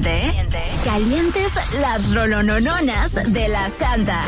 Calientes las rolonononas de la Santa.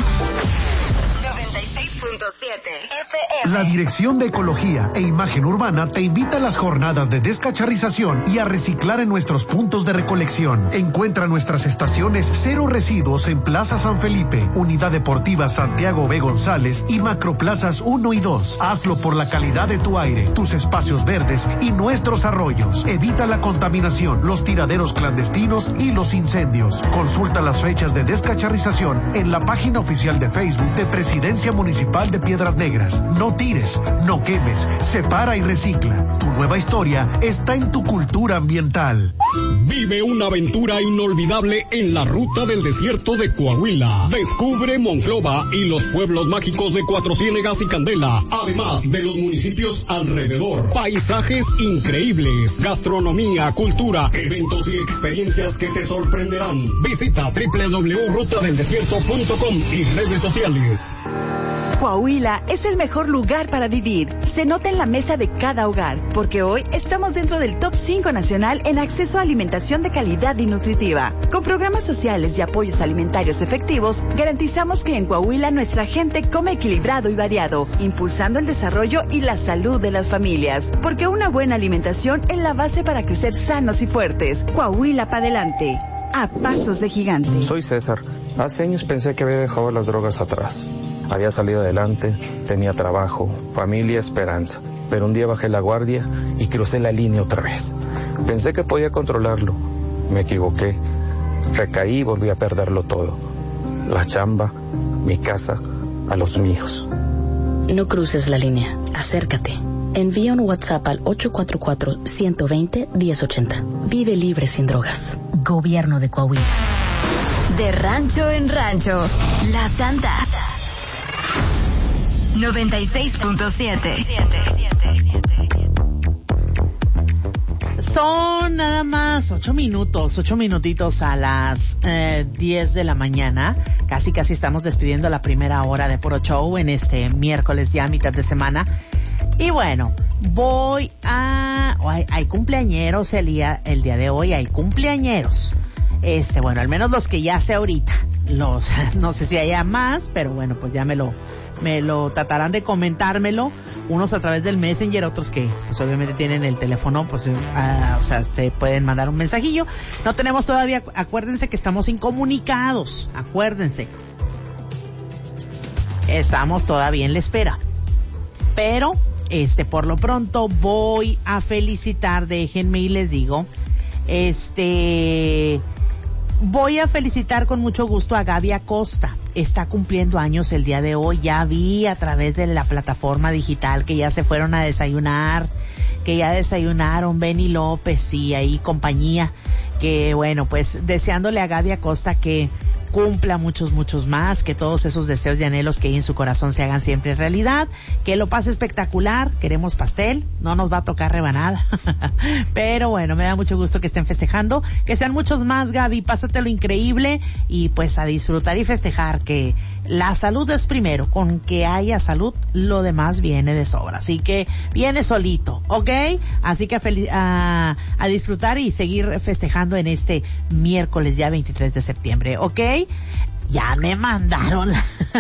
96.7 FM. La Dirección de Ecología e Imagen Urbana te invita a las jornadas de descacharrización y a reciclar en nuestros puntos de recolección. Encuentra nuestras estaciones Cero Residuos en Plaza San Felipe, Unidad Deportiva Santiago B. González y Macroplazas 1 y 2. Hazlo por la calidad de tu aire, tus espacios verdes y nuestros arroyos. Evita la contaminación, los tiraderos clandestinos y los incendios. Consulta las fechas de descacharrización en la página oficial de Facebook de Presidencia Municipal de Piedras Negras. No tires, no quemes, separa y recicla. Tu nueva historia está en tu cultura ambiental. Vive una aventura inolvidable en la ruta del desierto de Coahuila. Descubre Monclova y los pueblos mágicos de Cuatro Ciénegas y Candela, además de los municipios alrededor. Paisajes increíbles, gastronomía, cultura, eventos y experiencias que te sorprenderán. Visita www.rutadeldesierto.com y redes sociales. Coahuila es el mejor lugar para vivir. Se nota en la mesa de cada hogar, porque hoy estamos dentro del top 5 nacional en acceso a alimentación de calidad y nutritiva. Con programas sociales y apoyos alimentarios efectivos, garantizamos que en Coahuila nuestra gente come equilibrado y variado, impulsando el desarrollo y la salud de las familias. Porque una buena alimentación es la base para crecer sanos y fuertes. Coahuila para adelante, a pasos de gigante. Soy César. Hace años pensé que había dejado las drogas atrás. Había salido adelante, tenía trabajo, familia, esperanza. Pero un día bajé la guardia y crucé la línea otra vez. Pensé que podía controlarlo. Me equivoqué. Recaí y volví a perderlo todo. La chamba, mi casa, a los míos. No cruces la línea. Acércate. Envía un WhatsApp al 844-120-1080. Vive libre sin drogas. Gobierno de Coahuila. De rancho en rancho, La Santa. 96.7. Son nada más 8 minutitos a las 10 de la mañana. Casi estamos despidiendo la primera hora de Puro Show en este miércoles ya mitad de semana. Y bueno, hay cumpleañeros el día de hoy, hay cumpleañeros. Bueno, al menos los que ya sé ahorita. No sé si haya más, pero bueno, pues ya me lo tratarán de comentármelo. Unos a través del Messenger, otros que pues obviamente tienen el teléfono, pues o sea, se pueden mandar un mensajillo. No tenemos todavía, acuérdense que estamos incomunicados, acuérdense. Estamos todavía en la espera. Pero, por lo pronto voy a felicitar, déjenme y les digo, voy a felicitar con mucho gusto a Gaby Acosta. Está cumpliendo años el día de hoy. Ya vi a través de la plataforma digital que ya se fueron a desayunar, que ya desayunaron Benny López y ahí compañía. Que bueno, pues deseándole a Gaby Acosta que cumpla muchos más, que todos esos deseos y anhelos que hay en su corazón se hagan siempre realidad, que lo pase espectacular. Queremos pastel, no nos va a tocar rebanada pero bueno, me da mucho gusto que estén festejando, que sean muchos más. Gaby, pásatelo increíble y pues a disfrutar y festejar, que la salud es primero. Con que haya salud, lo demás viene de sobra, así que viene solito, ¿ok? Así que a disfrutar y seguir festejando en este miércoles ya 23 de septiembre, ¿ok? Ya me mandaron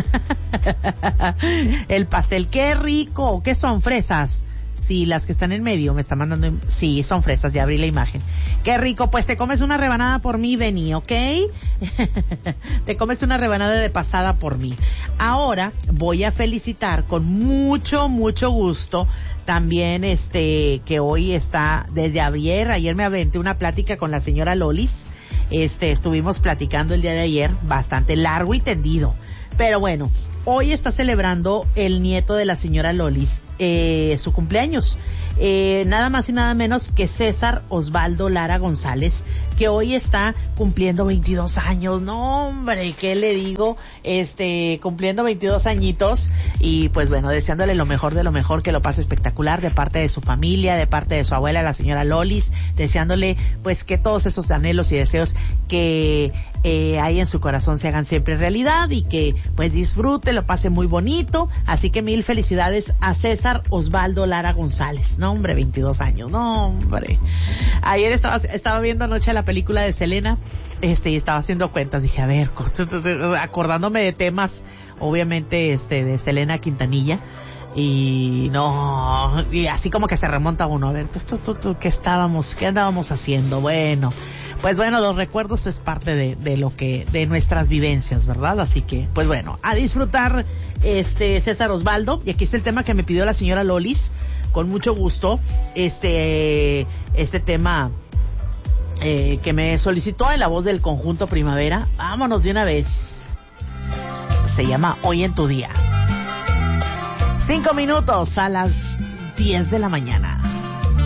el pastel. ¡Qué rico! ¿Qué son? ¿Fresas? Sí, las que están en medio me están mandando. Sí, son fresas, ya abrí la imagen. ¡Qué rico! Pues te comes una rebanada por mí, Benny, ¿ok? Te comes una rebanada de pasada por mí. Ahora voy a felicitar con mucho gusto también que hoy está desde ayer me aventé una plática con la señora Lolis. Estuvimos platicando el día de ayer bastante largo y tendido. Pero bueno, hoy está celebrando el nieto de la señora Lolis su cumpleaños. Nada más y nada menos que César Osvaldo Lara González, que hoy está cumpliendo 22 años. No, hombre, ¿qué le digo? Cumpliendo 22 añitos. Y pues bueno, deseándole lo mejor de lo mejor, que lo pase espectacular de parte de su familia, de parte de su abuela, la señora Lolis, deseándole pues que todos esos anhelos y deseos que hay en su corazón se hagan siempre realidad, y que pues disfrute lo pase muy bonito. Así que mil felicidades a César Osvaldo Lara González. No, hombre, 22 años. No, hombre. Ayer estaba viendo anoche la película de Selena, y estaba haciendo cuentas. Dije, a ver, acordándome de temas, obviamente, de Selena Quintanilla. Y no, y así como que se remonta uno. A ver, ¿qué andábamos haciendo? Bueno, pues bueno, los recuerdos es parte de nuestras vivencias, ¿verdad? Así que, pues bueno, a disfrutar, César Osvaldo. Y aquí está el tema que me pidió la señora Lolis, con mucho gusto, este tema, que me solicitó en la voz del Conjunto Primavera. Vámonos de una vez. Se llama Hoy en tu Día. 5 minutos a las 10 de la mañana.